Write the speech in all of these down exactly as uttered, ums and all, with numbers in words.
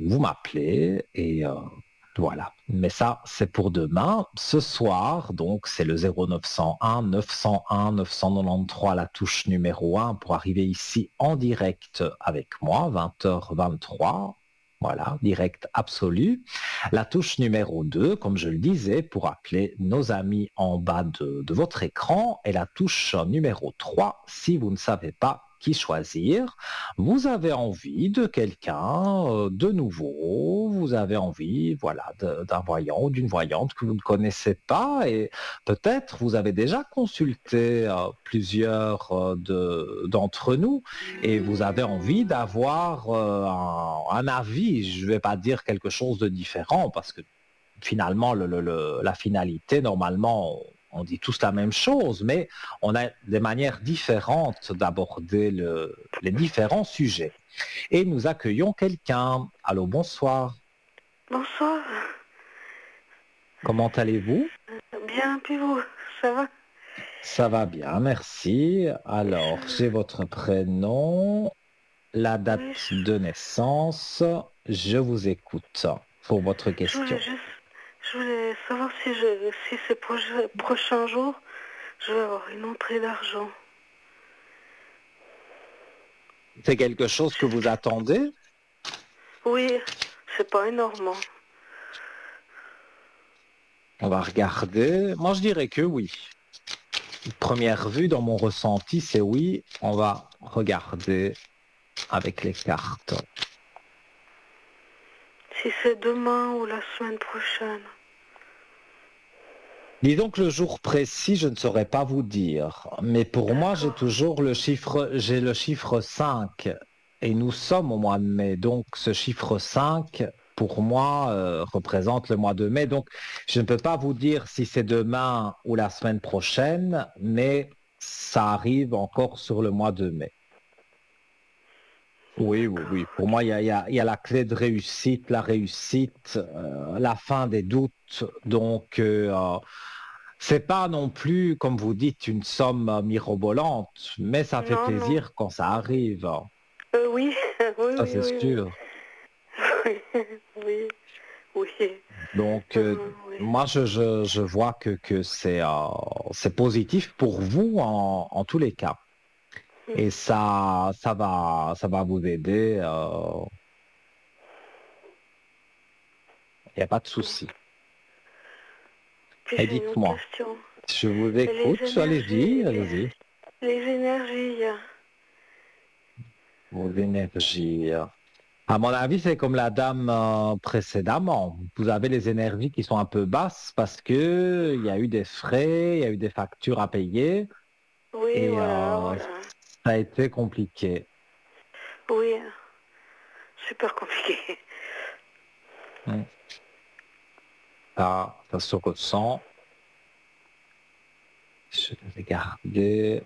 vous m'appelez et euh, voilà. Mais ça, c'est pour demain. Ce soir, donc, c'est le zéro neuf cent un neuf cent un neuf cent quatre-vingt-treize, la touche numéro un, pour arriver ici en direct avec moi, vingt heures vingt-trois. Voilà, direct absolu. La touche numéro deux, comme je le disais, pour appeler nos amis en bas de, de votre écran. Et la touche numéro trois, si vous ne savez pas qui choisir. Vous avez envie de quelqu'un euh, de nouveau, vous avez envie, voilà, de- d'un voyant ou d'une voyante que vous ne connaissez pas et peut-être vous avez déjà consulté euh, plusieurs euh, de- d'entre nous et vous avez envie d'avoir euh, un, un avis. Je ne vais pas dire quelque chose de différent parce que finalement, le, le- le- la finalité, normalement, on dit tous la même chose, mais on a des manières différentes d'aborder le- les différents sujets. Et nous accueillons quelqu'un. Allô, bonsoir. Bonsoir. Comment allez-vous? Bien, puis vous, ça va? Ça va bien, merci. Alors, j'ai Je... votre prénom, la Oui, date je... de naissance. Je vous écoute pour votre je voulais question. juste... Je voulais savoir si, je... si ces proje- prochains jours, je vais avoir une entrée d'argent. C'est quelque chose que vous attendez? Oui, c'est pas énorme, hein. On va regarder. Moi, je dirais que oui. Première vue, dans mon ressenti, c'est oui. On va regarder avec les cartes. Si c'est demain ou la semaine prochaine. Disons que le jour précis, je ne saurais pas vous dire. Mais pour moi, j'ai D'accord. toujours le chiffre, j'ai le chiffre cinq. Et nous sommes au mois de mai. Donc, ce chiffre cinq, pour moi, euh, représente le mois de mai. Donc, je ne peux pas vous dire si c'est demain ou la semaine prochaine, mais ça arrive encore sur le mois de mai. Oui, oui, D'accord. oui. Pour moi, il y a, il y a- il y a la clé de réussite, la réussite, euh, la fin des doutes. Donc, euh, euh, c'est pas non plus, comme vous dites, une somme euh, mirobolante, mais ça fait Non, non. plaisir quand ça arrive. Euh, oui, oui, Ça, oui, c'est oui, oui. sûr. Oui, oui, oui. Donc, euh, Euh, oui. moi, je, je, je vois que, que c'est euh, c'est positif pour vous en, en tous les cas. Et ça, ça va, ça va vous aider. euh, Il n'y a pas de souci. Puis Et j'ai une autre dites-moi, question. je vous Et les écoute. Allez-y, énergies, les, allez-y. les énergies. Vos énergies. À mon avis, c'est comme la dame euh, précédemment. Vous avez les énergies qui sont un peu basses parce que il y a eu des frais, il y a eu des factures à payer Oui, et voilà, euh, voilà. ça a été compliqué. Oui, super compliqué. Hmm. Ça, ça se ressent. Je vais regarder.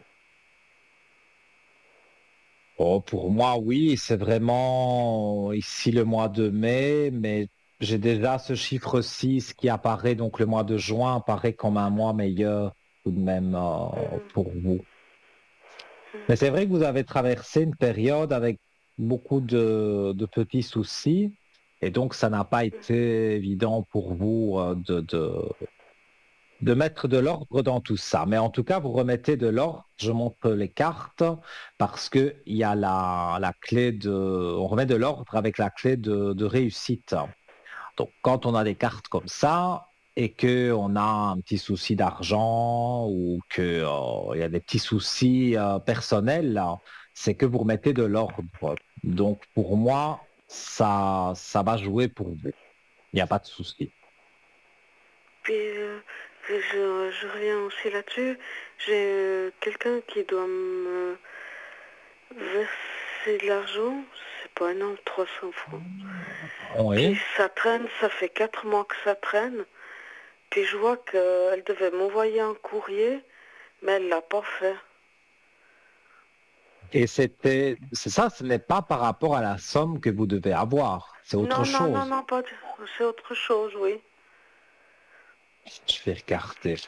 Oh, pour moi, oui, c'est vraiment ici le mois de mai, mais j'ai déjà ce chiffre six qui apparaît, donc le mois de juin apparaît comme un mois meilleur tout de même euh, Mhm. pour vous. Mais c'est vrai que vous avez traversé une période avec beaucoup de, de petits soucis, et donc ça n'a pas été évident pour vous euh, de, de, de mettre de l'ordre dans tout ça. Mais en tout cas, vous remettez de l'ordre. Je montre les cartes parce que il y a la, la clé de, on remet de l'ordre avec la clé de, de réussite. Donc, quand on a des cartes comme ça et que on a un petit souci d'argent ou que euh, il y a des petits soucis euh, personnels, là, c'est que vous remettez de l'ordre. Donc, pour moi, ça, ça va jouer pour vous. Il n'y a pas de souci. Puis euh, je, je reviens aussi là-dessus. J'ai euh, quelqu'un qui doit me verser de l'argent. C'est pas énorme, trois cents francs. Puis Oui. ça traîne, ça fait quatre mois que ça traîne. Puis je vois qu'elle devait m'envoyer un courrier, mais elle l'a pas fait. Et c'était, c'est ça, ce n'est pas par rapport à la somme que vous devez avoir, c'est autre Non, non, non, chose. non, pas du... C'est autre chose, oui. Je vais regarder.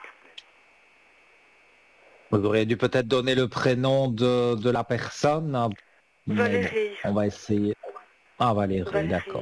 Vous auriez dû peut-être donner le prénom de, de la personne, hein, mais bon, Valérie. on va essayer. Ah, Valérie, Valérie. d'accord.